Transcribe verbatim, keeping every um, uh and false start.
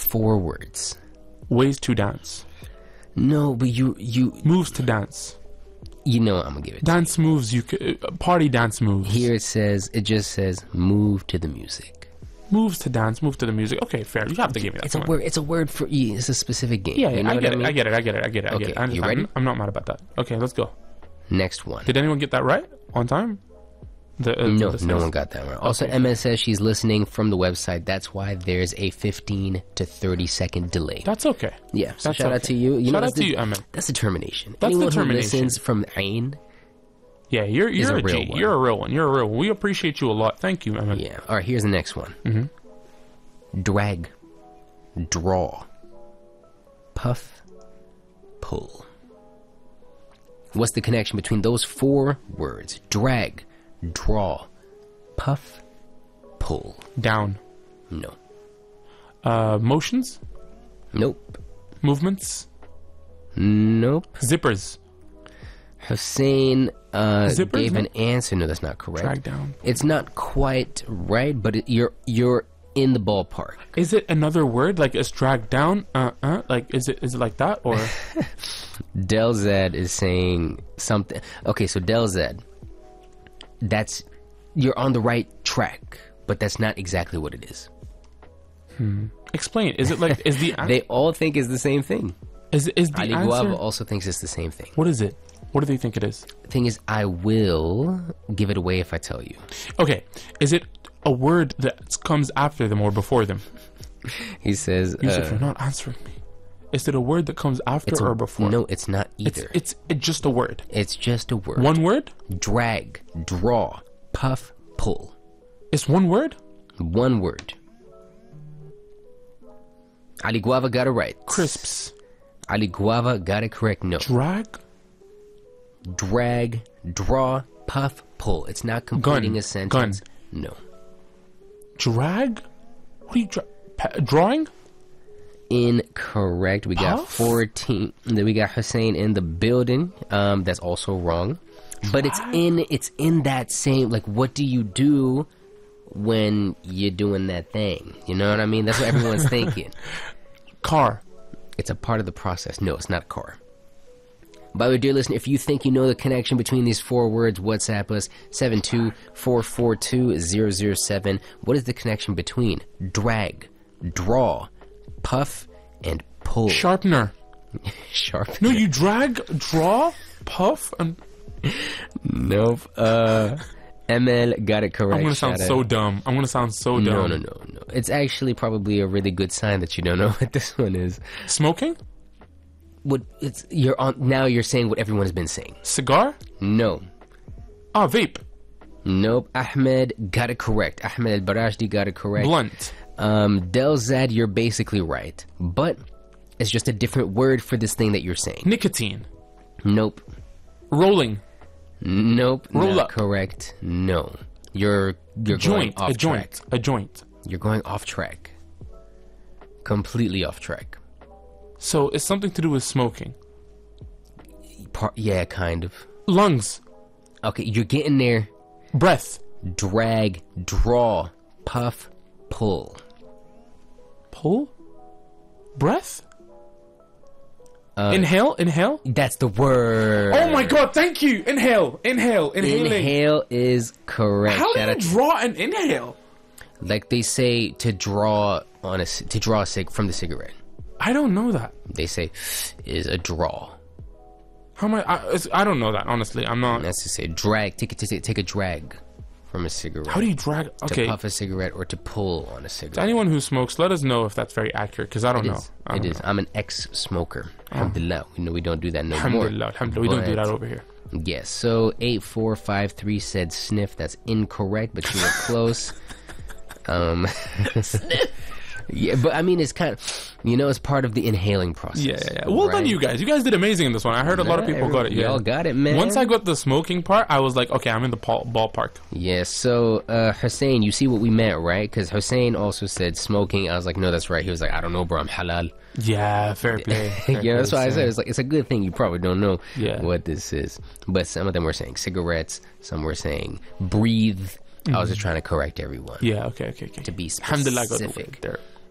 four words. Ways to dance. No, but you you Moves to dance. you know what, I'm gonna give it. Dance moves. You could, uh, party dance moves. Here it says it just says move to the music. Moves to dance. Move to the music. Okay, fair. You have to give me that. It's a one. word. It's a word for you. It's a specific game. Yeah, you yeah know I what get I it. mean? I get it. I get it. I get it. I Okay, get it. I you understand. ready? I'm not mad about that. Okay, let's go. Next one. Did anyone get that right on time? The, uh, No, the no says- one got that right. Also, Okay. M S says she's listening from the website. That's why there's a fifteen to thirty second delay. That's okay. Yeah, so That's shout out okay. to you. you Shout know, out that's to the- you, Emma. That's determination. That's Anyone determination. who listens from Ain, Yeah, you're Is you're a a, real G. one. You're a real one. You're a real one. We appreciate you a lot. Thank you, Emma. yeah. All right, here's the next one. Mm-hmm. Drag, draw, puff, pull. What's the connection between those four words? Drag, draw, puff, pull. Down. No. Uh, motions, Nope. movements, Nope. zippers, Hussein uh, Zippers, gave no? an answer. No, that's not correct. drag down. It's not quite right, but it, you're you're in the ballpark. Is it another word like it's dragged down? Uh, uh. Like is it is it like that or? Del Zed is saying something. Okay, so Del Zed, that's you're on the right track, but that's not exactly what it is. Explain. Is it like is the an- They all think it's the same thing. is is the Ali answer? Guava also thinks it's the same thing. What is it? What do they think it is? The thing is, I will give it away if I tell you. Okay, is it a word that comes after them or before them? He says, Yusuf, uh, you're not answering me. Is it a word that comes after it's a- or before? no, it's not it's either. it's it's just a word. It's just a word. One word? Drag, draw, puff, pull. It's one word? One word. Ali Guava got it right. Crisps. Ali Guava got it correct. No. Drag? Drag, draw, puff, pull. It's not completing Gun. a sentence. Gun. No. Drag? What are you dra- pa- drawing? Incorrect. We got Puff? fourteen. Then we got Hussein in the building. Um, that's also wrong. But it's in it's in that same, like, what do you do when you're doing that thing? You know what I mean? That's what everyone's thinking. Car. It's a part of the process. No, it's not a car. By the way, dear listener, if you think you know the connection between these four words, WhatsApp us seven two four four two zero zero seven. What is the connection between drag, draw, puff, and pull? Sharpener. Sharp. No, you drag, draw, puff, and Nope. Uh, M L got it correct. I'm gonna sound Shout so out. dumb. I'm gonna sound so dumb. No, no, no, no. It's actually probably a really good sign that you don't know what this one is. Smoking? What it's you're on now. You're saying what everyone's been saying. Cigar? No. Ah, vape. Nope. Ahmed got it correct. Ahmed Al-Barajdi got it correct. Blunt. Um, Delzad, you're basically right, but it's just a different word for this thing that you're saying. Nicotine. Nope. Rolling. Nope. Roll not up. correct. No. You're you're Joint. going off A track. joint. A joint. You're going off track. Completely off track. So it's something to do with smoking. Par- yeah, kind of. Lungs. Okay, you're getting there. Breath. Drag, draw, puff, pull. Pull. Breath. Uh, Inhale. Inhale. That's the word. Oh my god, thank you. Inhale. Inhale. Inhaling. Inhale is correct. How do Shout you out- draw an inhale? Like they say to draw on a c- to draw a cig from the cigarette. I don't know that. They say is a draw. How am I? I, it's- I don't know that, honestly. I'm not. That's to say drag. Take a take, take a drag from a cigarette. How do you drag? to Okay. puff a cigarette or to pull on a To cigarette? anyone who smokes, let us know if that's very accurate, because I don't It know. is. I It don't is. know. I'm an ex-smoker. Alhamdulillah. We know we don't do that no more. Alhamdulillah. Alhamdulillah. We don't do But- that over here. Yes. So eight four five three said sniff. That's incorrect, but you were close. Um, yeah, but I mean, it's kind of, you know, it's part of the inhaling process. Yeah, yeah, yeah. Well done, right? you guys. You guys did amazing in this one. I heard a lot of Nah, people got it. Yeah. Y'all got it, man. Once I got the smoking part, I was like, okay, I'm in the ball- ballpark. Yeah, so uh, Hussein, you see what we meant, right? Because Hussein also said smoking. I was like, no, that's right. He was like, I don't know, bro, I'm halal. Yeah, fair play. Fair Yeah, that's play, why I same. said it's like it's a good thing you probably don't know Yeah. what this is. But some of them were saying cigarettes, some were saying breathe. I was just trying to correct everyone Yeah, okay, okay, okay. to be Alhamdulillah, I got the specific. word there.